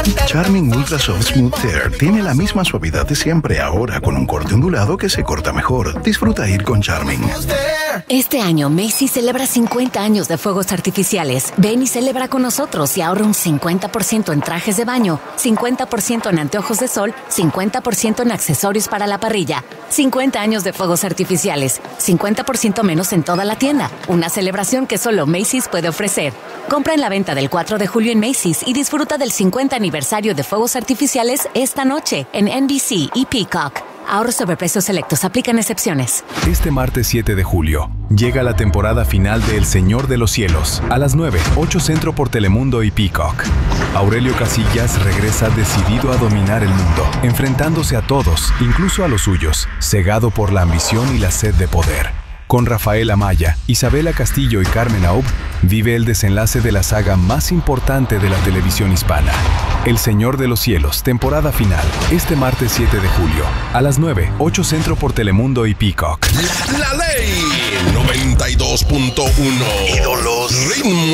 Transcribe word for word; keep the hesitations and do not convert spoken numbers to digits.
Charming Ultra Soft Smooth Tear tiene la misma suavidad de siempre, ahora con un corte ondulado que se corta mejor. Disfruta ir con Charming. Este año Macy's celebra cincuenta años de fuegos artificiales. Ven y celebra con nosotros y ahorra un cincuenta por ciento en trajes de baño, cincuenta por ciento en anteojos de sol, cincuenta por ciento en accesorios para la parrilla. cincuenta años de fuegos artificiales, cincuenta por ciento menos en toda la tienda. Una celebración que solo Macy's puede ofrecer. Compra en la venta del cuatro de julio en Macy's y disfruta del cincuenta aniversario de fuegos artificiales esta noche en N B C y Peacock. Ahorros sobre precios selectos. Aplican excepciones. Este martes siete de julio llega la temporada final de El Señor de los Cielos. A las nueve, ocho Centro por Telemundo y Peacock. Aurelio Casillas regresa decidido a dominar el mundo, enfrentándose a todos, incluso a los suyos, cegado por la ambición y la sed de poder. Con Rafael Amaya, Isabela Castillo y Carmen Aub, vive el desenlace de la saga más importante de la televisión hispana. El Señor de los Cielos, temporada final, este martes siete de julio, a las nueve, ocho Centro por Telemundo y Peacock. La, la ley noventa y dos punto uno. Ídolos Ritmo.